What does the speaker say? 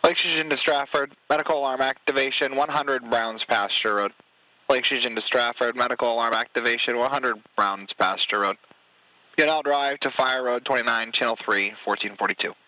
Lake Fusion to Stratford, medical alarm activation, 100 Browns Pasture Road. Lake Fusion to Stratford, medical alarm activation, 100 Browns Pasture Road. Goodell Drive to Fire Road 29, Channel 3, 1442.